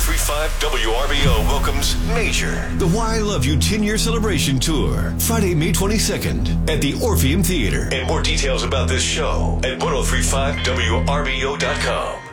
1035 WRBO welcomes Major, the Why I Love You 10-year celebration tour, Friday, May 22nd at the Orpheum Theater. And more details about this show at 1035WRBO.com.